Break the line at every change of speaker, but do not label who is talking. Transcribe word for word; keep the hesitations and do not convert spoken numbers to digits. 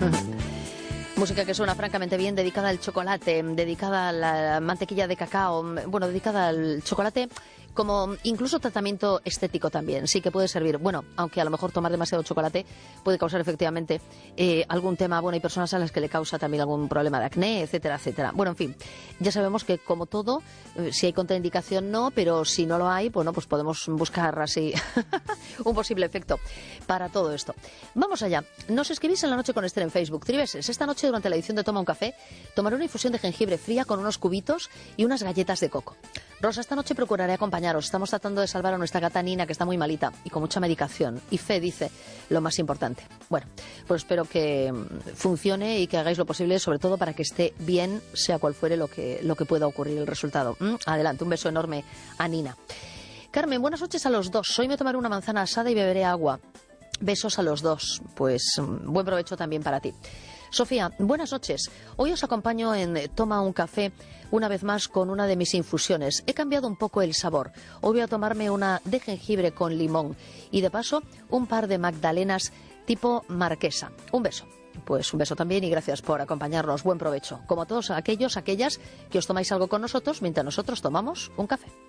Música que suena francamente bien, dedicada al chocolate, dedicada a la mantequilla de cacao, bueno, dedicada al chocolate como incluso tratamiento estético también, sí que puede servir. Bueno, aunque a lo mejor tomar demasiado chocolate puede causar efectivamente eh, algún tema. Bueno, hay personas a las que le causa también algún problema de acné, etcétera, etcétera. Bueno, en fin, ya sabemos que como todo, eh, si hay contraindicación no, pero si no lo hay, bueno, pues podemos buscar así un posible efecto para todo esto. Vamos allá. Nos escribís en La Noche con Esther en Facebook. Triveses, esta noche durante la edición de Toma un Café, tomaré una infusión de jengibre fría con unos cubitos y unas galletas de coco. Rosa, esta noche procuraré acompañaros. Estamos tratando de salvar a nuestra gata Nina, que está muy malita y con mucha medicación. Y Fe dice lo más importante. Bueno, pues espero que funcione y que hagáis lo posible, sobre todo para que esté bien, sea cual fuere lo que, lo que pueda ocurrir el resultado. ¿Mm? Adelante, un beso enorme a Nina. Carmen, buenas noches a los dos. Hoy me tomaré una manzana asada y beberé agua. Besos a los dos. Pues buen provecho también para ti. Sofía, buenas noches. Hoy os acompaño en Toma un Café una vez más con una de mis infusiones. He cambiado un poco el sabor. Hoy voy a tomarme una de jengibre con limón y de paso un par de magdalenas tipo marquesa. Un beso. Pues un beso también y gracias por acompañarnos. Buen provecho. Como a todos aquellos, aquellas que os tomáis algo con nosotros mientras nosotros tomamos un café.